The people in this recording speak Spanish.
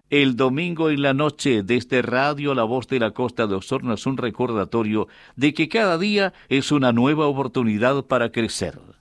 El domingo en la noche, desde Radio La Voz de la Costa de Osorno, es un recordatorio de que cada día es una nueva oportunidad para crecer.